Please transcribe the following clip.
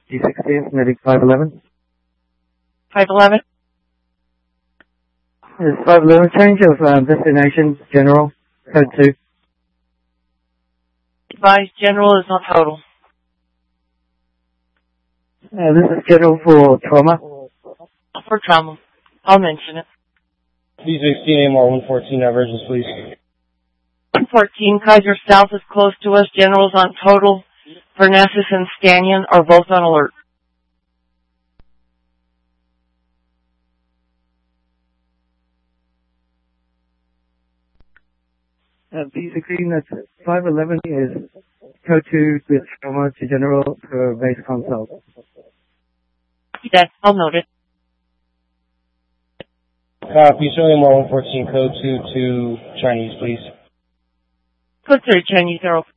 G16, medic 511. 511? Yes, 511, change of destination, general, code 2. Advise general is not total. This is scheduled for trauma. For trauma. I'll mention it. B16 AMR 114, divergence please. 114, Kaiser South is close to us. General's on total. Parnassus and Stanion are both on alert. B16, that's 511 is code 2 with trauma to general for base consult. That, I'll note it. Copy, show AMR 114, code 2 to Chinese please. Code 3 Chinese are open.